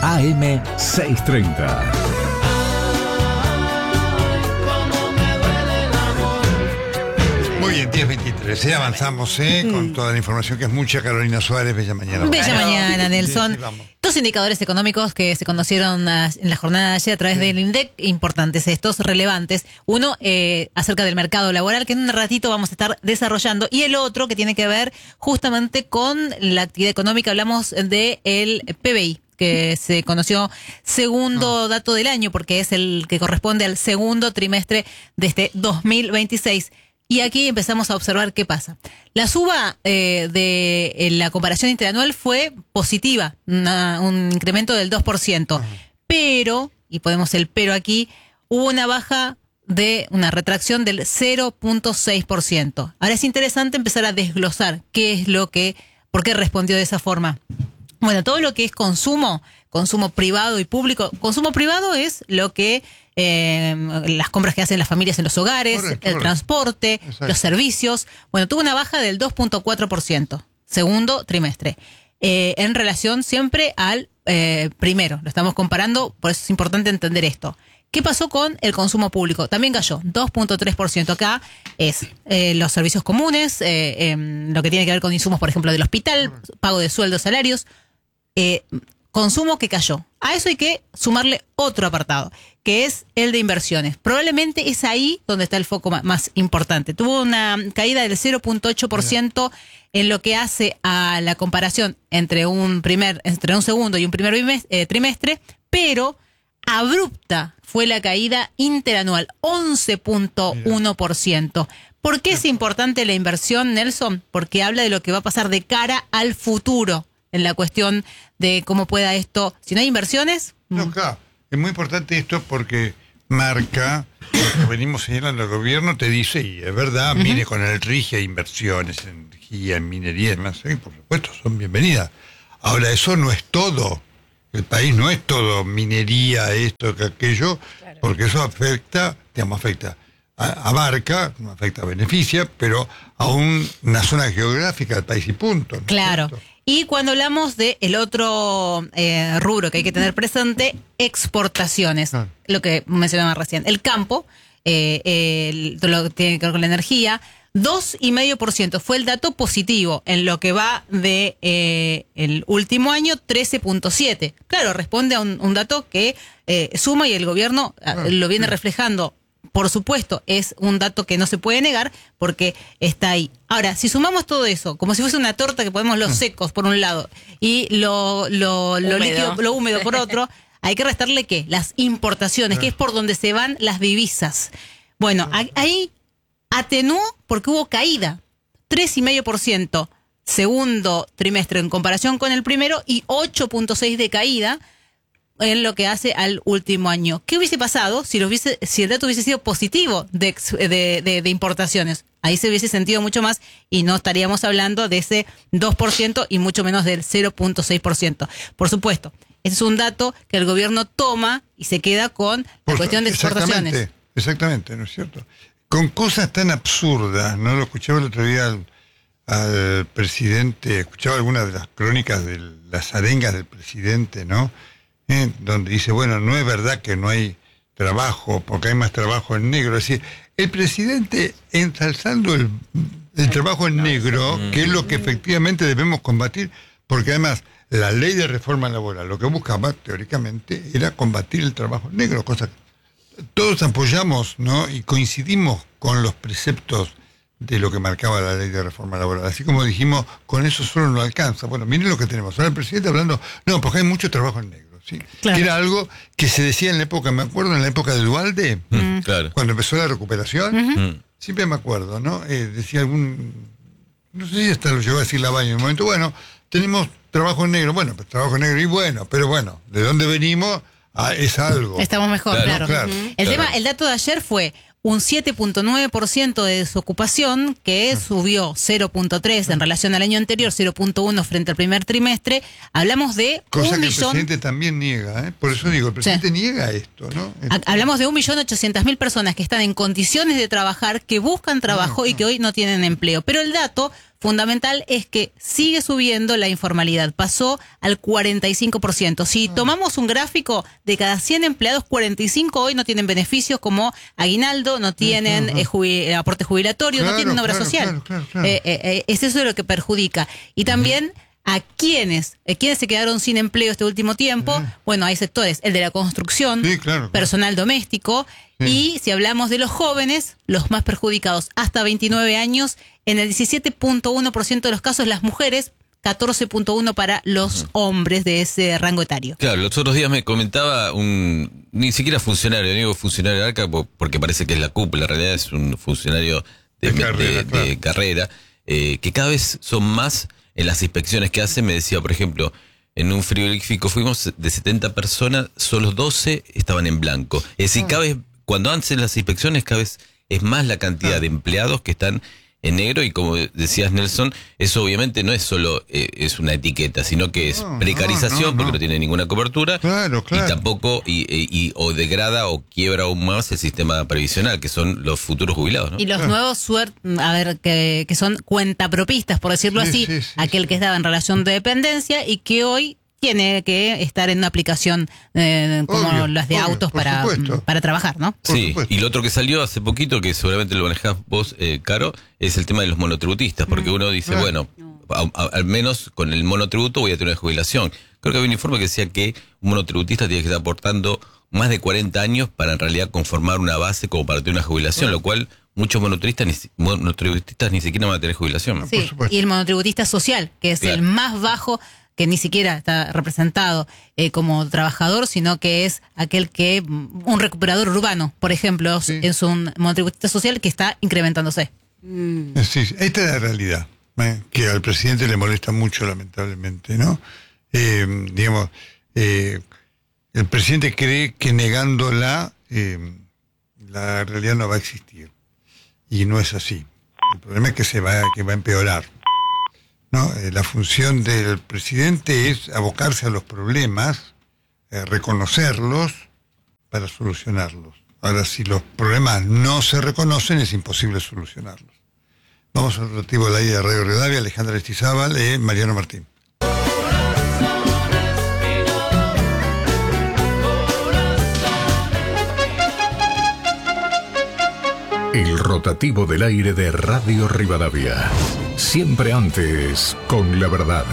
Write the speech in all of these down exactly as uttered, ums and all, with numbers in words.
A M seiscientos treinta. Muy bien, diez veintitrés, ¿eh? Avanzamos ¿eh? Mm. con toda la información que es mucha. Carolina Suárez, bella mañana. Bella mañana, Nelson. Sí, sí, Dos indicadores económicos que se conocieron en la jornada de ayer a través sí. del INDEC, importantes estos, relevantes. Uno, eh, acerca del mercado laboral, que en un ratito vamos a estar desarrollando, y el otro que tiene que ver justamente con la actividad económica. Hablamos del P B I, que se conoció segundo no. dato del año, porque es el que corresponde al segundo trimestre de este dos mil veintiséis. Y aquí empezamos a observar qué pasa. La suba eh, de eh, la comparación interanual fue positiva, una, un incremento del dos por ciento. Uh-huh. Pero, y ponemos el pero aquí, hubo una baja de una retracción del cero punto seis por ciento. Ahora es interesante empezar a desglosar qué es lo que, por qué respondió de esa forma. Bueno, todo lo que es consumo, consumo privado y público. Consumo privado es lo que eh, las compras que hacen las familias en los hogares, correcto, el correcto. transporte, exacto. los servicios. Bueno, tuvo una baja del dos punto cuatro por ciento, segundo trimestre, eh, en relación siempre al eh, primero. Lo estamos comparando, por eso es importante entender esto. ¿Qué pasó con el consumo público? También cayó, dos punto tres por ciento. Acá es eh, los servicios comunes, eh, eh, lo que tiene que ver con insumos, por ejemplo, del hospital, pago de sueldos, salarios. Eh, consumo que cayó. A eso hay que sumarle otro apartado, que es el de inversiones. Probablemente es ahí donde está el foco más, más importante. Tuvo una caída del cero punto ocho por ciento en lo que hace a la comparación entre un primer, entre un segundo y un primer bimestre, eh, trimestre, pero abrupta fue la caída interanual, once punto uno por ciento. ¿Por qué es importante la inversión, Nelson? Porque habla de lo que va a pasar de cara al futuro, en la cuestión de cómo pueda esto, si no hay inversiones. No, claro, es muy importante esto porque marca, lo que venimos señalando al gobierno, te dice, y es verdad, uh-huh. mire, con el RIGI hay inversiones en energía, en minería, en más, ¿eh? Por supuesto, son bienvenidas. Ahora, eso no es todo. El país no es todo minería, esto, que aquello, claro. porque eso afecta, digamos, afecta, a, abarca, no afecta, beneficia, pero a un, una zona geográfica del país y punto. ¿no? Claro. Y cuando hablamos de el otro eh, rubro que hay que tener presente, exportaciones, ah. lo que mencionaba recién, el campo, eh, el, lo que tiene que ver con la energía, dos coma cinco por ciento fue el dato positivo en lo que va de eh, el último año, trece punto siete. Claro, responde a un, un dato que eh, suma y el gobierno ah, lo viene sí. reflejando. Por supuesto, es un dato que no se puede negar porque está ahí. Ahora, si sumamos todo eso, como si fuese una torta que ponemos los secos por un lado y lo, lo, lo líquido, lo húmedo por otro, hay que restarle ¿qué? Las importaciones, que es por donde se van las divisas. Bueno, ahí atenuó porque hubo caída, tres coma cinco por ciento segundo trimestre en comparación con el primero y ocho punto seis por ciento de caída en lo que hace al último año. ¿Qué hubiese pasado si, lo hubiese, si el dato hubiese sido positivo de, de, de, de importaciones? Ahí se hubiese sentido mucho más y no estaríamos hablando de ese dos por ciento y mucho menos del cero punto seis por ciento. Por supuesto, ese es un dato que el gobierno toma y se queda con la Por, cuestión de exportaciones. Exactamente, exactamente, ¿no es cierto? Con cosas tan absurdas, ¿no? Lo escuchaba el otro día al, al presidente, escuchaba algunas de las crónicas de las arengas del presidente, ¿no? Eh, donde dice, bueno, no es verdad que no hay trabajo, porque hay más trabajo en negro. Es decir, el presidente ensalzando el, el trabajo en negro, que es lo que efectivamente debemos combatir, porque además la ley de reforma laboral lo que buscaba, teóricamente, era combatir el trabajo en negro, cosa que todos apoyamos, ¿no? Y coincidimos con los preceptos de lo que marcaba la ley de reforma laboral. Así como dijimos, con eso solo no alcanza. Bueno, miren lo que tenemos. Ahora el presidente hablando, no, porque hay mucho trabajo en negro. ¿Sí? Claro. Era algo que se decía en la época, me acuerdo, en la época de Duhalde, mm, claro. cuando empezó la recuperación, uh-huh. siempre me acuerdo, ¿no? Eh, decía algún, no sé si hasta lo llegó a decir Lavalle en un momento, bueno, tenemos trabajo en negro, bueno, pues trabajo en negro y bueno, pero bueno, ¿de dónde venimos? Ah, es algo. Estamos mejor, claro. claro. Uh-huh. El claro. tema, el dato de ayer fue un siete punto nueve por ciento de desocupación, que subió cero punto tres en relación al año anterior, cero punto uno frente al primer trimestre. Hablamos de Cosa un que millón... el presidente también niega, ¿eh? Por eso digo, el presidente sí. niega esto, ¿no? Hablamos de un millón ochocientas mil personas que están en condiciones de trabajar, que buscan trabajo no, no. y que hoy no tienen empleo. Pero el dato fundamental es que sigue subiendo la informalidad, pasó al cuarenta y cinco por ciento. Si tomamos un gráfico, de cada cien empleados, cuarenta y cinco hoy no tienen beneficios como aguinaldo, no tienen uh-huh. eh, jubil- aporte jubilatorio, claro, no tienen obra claro, social. Claro, claro, claro. Eh, eh, eh, es eso lo que perjudica. Y también... Uh-huh. ¿A quiénes? ¿A quiénes se quedaron sin empleo este último tiempo? Uh-huh. Bueno, hay sectores, el de la construcción, sí, claro, claro. personal doméstico, sí. Y si hablamos de los jóvenes, los más perjudicados, hasta veintinueve años, en el diecisiete punto uno por ciento de los casos las mujeres, catorce punto uno por ciento para los uh-huh. hombres de ese rango etario. Claro, los otros días me comentaba un, ni siquiera funcionario, digo funcionario de ARCA porque parece que es la cúpula, en realidad es un funcionario de, de carrera, de, claro. de carrera eh, que cada vez son más. En las inspecciones que hace, me decía, por ejemplo, en un frigorífico fuimos de setenta personas, solo doce estaban en blanco. Es decir, cada vez, cuando hacen las inspecciones, cada vez es más la cantidad de empleados que están en negro, y como decías, Nelson, eso obviamente no es solo eh, es una etiqueta, sino que es no, precarización, no, no, porque no. no tiene ninguna cobertura, claro, claro. y tampoco y, y, y o degrada o quiebra aún más el sistema previsional, que son los futuros jubilados, ¿no? Y los claro. nuevos suert, a ver, que, que son cuentapropistas, por decirlo sí, así, sí, sí, aquel sí. que estaba en relación de dependencia y que hoy tiene que estar en una aplicación eh, como obvio, las de obvio, autos para, para trabajar, ¿no? Por sí, supuesto. Y lo otro que salió hace poquito, que seguramente lo manejás vos, eh, Caro, es el tema de los monotributistas, porque uno dice, claro. bueno, a, a, al menos con el monotributo voy a tener una jubilación. Creo que había un informe que decía que un monotributista tiene que estar aportando más de cuarenta años para en realidad conformar una base como para tener una jubilación, claro. Lo cual muchos monotributistas ni, monotributistas ni siquiera van a tener jubilación. Sí, y el monotributista social, que es claro. el más bajo, que ni siquiera está representado eh, como trabajador, sino que es aquel que, un recuperador urbano, por ejemplo, sí. es un monotributista social que está incrementándose. Mm. Sí, esta es la realidad, ¿eh? Que al presidente le molesta mucho, lamentablemente, ¿no? Eh, digamos, eh, el presidente cree que negándola, eh, la realidad no va a existir. Y no es así. El problema es que se va, que va a empeorar. No, eh, la función del presidente es abocarse a los problemas, eh, reconocerlos para solucionarlos. Ahora, si los problemas no se reconocen, es imposible solucionarlos. Vamos al rotativo del aire de Radio Rivadavia, Alejandra Estizábal y Mariano Martín. El rotativo del aire de Radio Rivadavia. Siempre antes, con la verdad.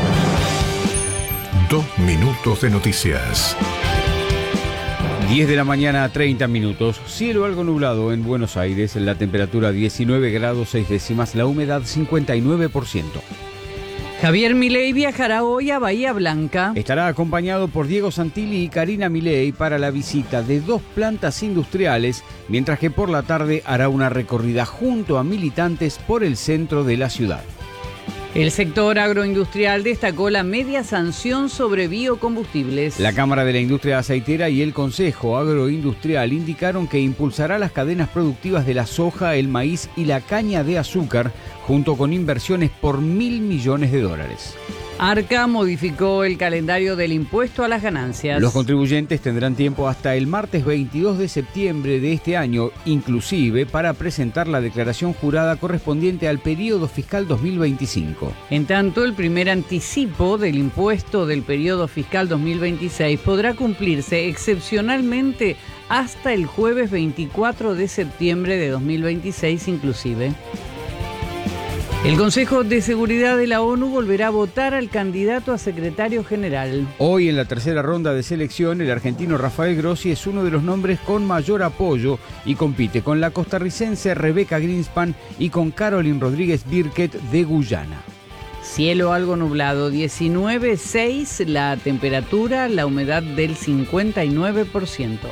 Dos minutos de noticias. diez de la mañana, treinta minutos. Cielo algo nublado en Buenos Aires. La temperatura diecinueve grados seis décimas. La humedad cincuenta y nueve por ciento. Javier Milei viajará hoy a Bahía Blanca. Estará acompañado por Diego Santilli y Karina Milei para la visita de dos plantas industriales, mientras que por la tarde hará una recorrida junto a militantes por el centro de la ciudad. El sector agroindustrial destacó la media sanción sobre biocombustibles. La Cámara de la Industria Aceitera y el Consejo Agroindustrial indicaron que impulsará las cadenas productivas de la soja, el maíz y la caña de azúcar, junto con inversiones por mil millones de dólares. Arca modificó el calendario del impuesto a las ganancias. Los contribuyentes tendrán tiempo hasta el martes veintidós de septiembre de este año, inclusive para presentar la declaración jurada correspondiente al periodo fiscal dos mil veinticinco. En tanto, el primer anticipo del impuesto del periodo fiscal dos mil veintiséis podrá cumplirse excepcionalmente hasta el jueves veinticuatro de septiembre de dos mil veintiséis inclusive. El Consejo de Seguridad de la ONU volverá a votar al candidato a secretario general. Hoy, en la tercera ronda de selección, el argentino Rafael Grossi es uno de los nombres con mayor apoyo y compite con la costarricense Rebeca Greenspan y con Caroline Rodríguez Birket de Guyana. Cielo algo nublado, diecinueve punto seis la temperatura, la humedad del cincuenta y nueve por ciento.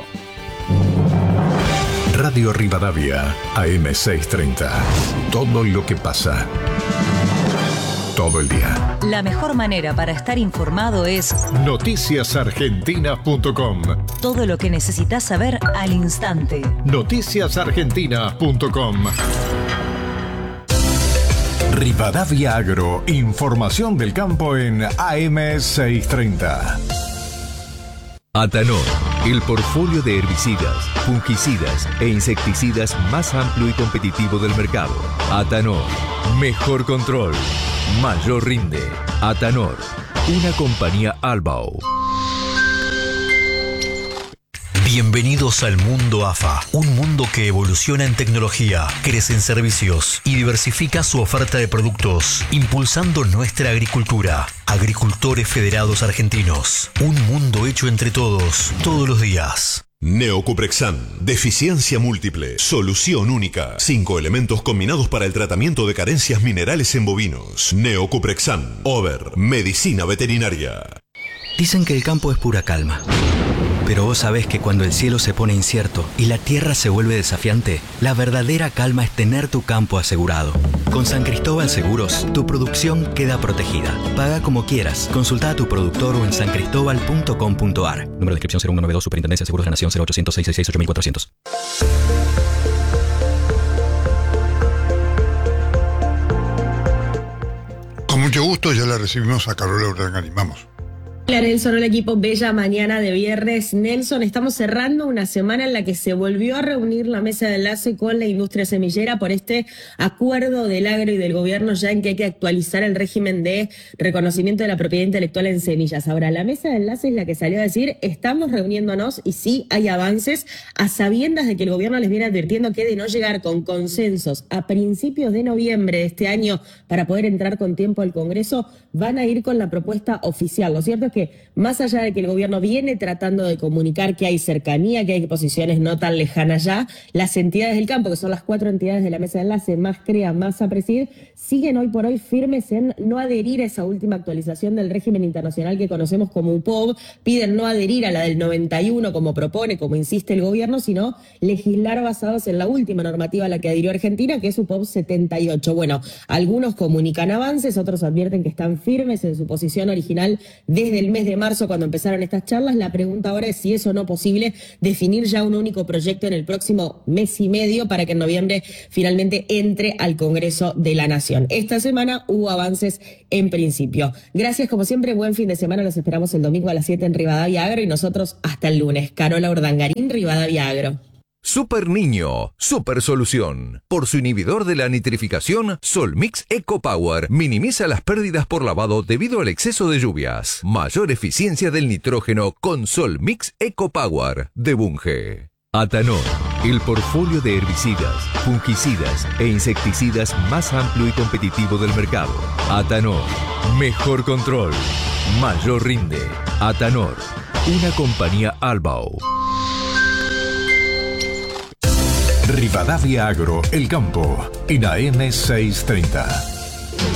Radio Rivadavia, A M seiscientos treinta. Todo lo que pasa. Todo el día. La mejor manera para estar informado es noticias argentinas punto com. Todo lo que necesitas saber al instante. noticias argentinas punto com. Rivadavia Agro. Información del campo en A M seiscientos treinta. Atanor, el portfolio de herbicidas, fungicidas e insecticidas más amplio y competitivo del mercado. Atanor, mejor control, mayor rinde. Atanor, una compañía Albao. Bienvenidos al mundo A F A, un mundo que evoluciona en tecnología, crece en servicios y diversifica su oferta de productos, impulsando nuestra agricultura. Agricultores Federados Argentinos, un mundo hecho entre todos, todos los días. Neocuprexan, deficiencia múltiple, solución única. Cinco elementos combinados para el tratamiento de carencias minerales en bovinos. Neocuprexan, Over, medicina veterinaria. Dicen que el campo es pura calma. Pero vos sabés que cuando el cielo se pone incierto y la tierra se vuelve desafiante, la verdadera calma es tener tu campo asegurado. Con San Cristóbal Seguros, tu producción queda protegida. Paga como quieras. Consulta a tu productor o en san cristobal punto com punto a r. Número de inscripción cero uno noventa y dos, Superintendencia de Seguros de la Nación, cero ochocientos, seiscientos sesenta y seis, ocho mil cuatrocientos. Con mucho gusto ya la recibimos a Carola Urdangarín. Vamos. Hola Nelson, hola equipo, bella mañana de viernes. Nelson, estamos cerrando una semana en la que se volvió a reunir la mesa de enlace con la industria semillera por este acuerdo del agro y del gobierno ya en que hay que actualizar el régimen de reconocimiento de la propiedad intelectual en semillas. Ahora, la mesa de enlace es la que salió a decir, estamos reuniéndonos y sí hay avances, a sabiendas de que el gobierno les viene advirtiendo que de no llegar con consensos a principios de noviembre de este año para poder entrar con tiempo al Congreso, van a ir con la propuesta oficial. Lo cierto es que que más allá de que el gobierno viene tratando de comunicar que hay cercanía, que hay posiciones no tan lejanas ya, las entidades del campo, que son las cuatro entidades de la mesa de enlace, más CREA, más APRESID, siguen hoy por hoy firmes en no adherir a esa última actualización del régimen internacional que conocemos como U P O B, piden no adherir a la del noventa y uno como propone, como insiste el gobierno, sino legislar basados en la última normativa a la que adhirió Argentina, que es U P O B setenta y ocho. Bueno, algunos comunican avances, otros advierten que están firmes en su posición original desde el mes de marzo cuando empezaron estas charlas. La pregunta ahora es si es o no posible definir ya un único proyecto en el próximo mes y medio para que en noviembre finalmente entre al Congreso de la Nación. Esta semana hubo avances en principio. Gracias como siempre, buen fin de semana, los esperamos el domingo a las siete en Rivadavia Agro y nosotros hasta el lunes. Carola Urdangarín, Rivadavia Agro. Super Niño, super solución. Por su inhibidor de la nitrificación, Solmix Eco Power minimiza las pérdidas por lavado debido al exceso de lluvias. Mayor eficiencia del nitrógeno con Solmix Eco Power de Bunge. Atanor, el portfolio de herbicidas, fungicidas e insecticidas más amplio y competitivo del mercado. Atanor, mejor control, mayor rinde. Atanor, una compañía Albao. Rivadavia Agro, El Campo, en A M seiscientos treinta.